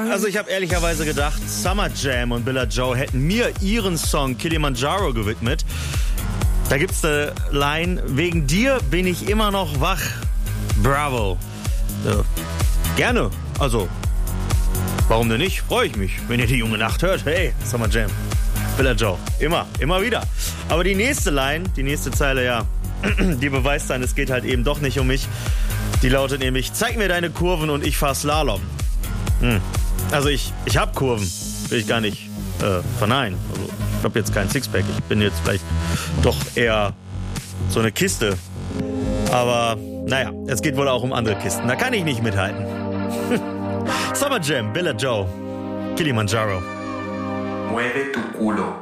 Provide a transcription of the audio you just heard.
Also ich habe ehrlicherweise gedacht, Summer Jam und Billa Joe hätten mir ihren Song Kilimanjaro gewidmet. Da gibt's eine Line: Wegen dir bin ich immer noch wach. Bravo. Gerne. Also, warum denn nicht? Freue ich mich, wenn ihr die junge Nacht hört. Hey, Summer Jam, Billa Joe. Immer wieder. Aber die nächste Line, die nächste Zeile, ja, die beweist dann, es geht halt eben doch nicht um mich. Die lautet nämlich: Zeig mir deine Kurven und ich fahr Slalom. Also ich hab Kurven. Will ich gar nicht verneinen. Also ich hab jetzt kein Sixpack. Ich bin jetzt vielleicht doch eher so eine Kiste. Aber naja, es geht wohl auch um andere Kisten. Da kann ich nicht mithalten. Summer Jam, Billa Joe, Kilimanjaro. Mueve tu culo.